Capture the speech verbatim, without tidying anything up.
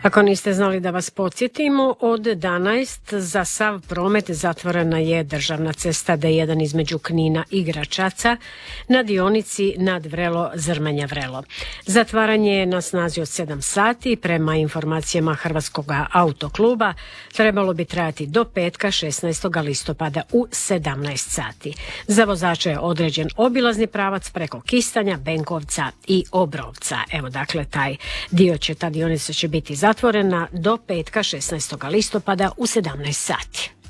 Ako niste znali, da vas podsjetimo, od danaest za sav promet zatvorena je državna cesta D jedan između Knina i Gračaca na dionici nad Vrelo-Zrmanja-Vrelo. Zatvaranje je na snazi od sedam sati. Prema informacijama Hrvatskog autokluba trebalo bi trajati do petka šesnaestog listopada u sedamnaest sati. Za vozača je određen obilazni pravac preko Kistanja, Benkovca i Obrovca. Evo, dakle, taj dio će, ta dionica će biti zatvorena do petka šesnaestog listopada u sedamnaest sati.